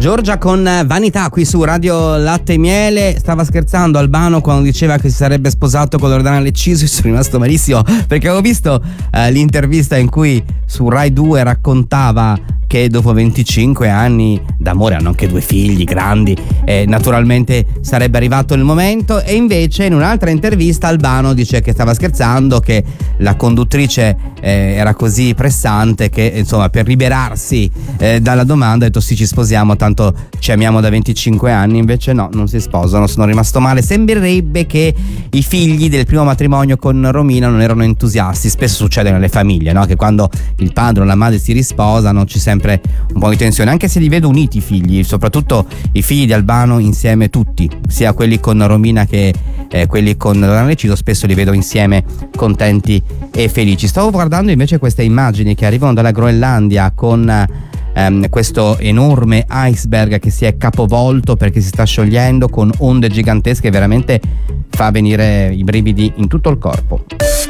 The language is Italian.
Giorgia con Vanità qui su Radio Latte e Miele. Stava scherzando Albano quando diceva che si sarebbe sposato con Loredana Lecciso. Io sono rimasto malissimo perché avevo visto l'intervista in cui su Rai 2 raccontava che dopo 25 anni d'amore, hanno anche 2 figli grandi, naturalmente sarebbe arrivato il momento. E invece in un'altra intervista Albano dice che stava scherzando, che la conduttrice era così pressante che insomma per liberarsi dalla domanda ha detto sì, ci sposiamo, tanto ci amiamo da 25 anni. Invece no, non si sposano. Sono rimasto male. Sembrerebbe che i figli del primo matrimonio con Romina non erano entusiasti. Spesso succede nelle famiglie, no? Che quando il padre o la madre si risposano c'è sempre un po' di tensione, anche se li vedo uniti i figli, soprattutto i figli di Albano insieme tutti, sia quelli con Romina che quelli con Loredana Lecciso, spesso li vedo insieme contenti e felici. Stavo guardando invece queste immagini che arrivano dalla Groenlandia con questo enorme iceberg che si è capovolto perché si sta sciogliendo con onde gigantesche, veramente fa venire i brividi in tutto il corpo.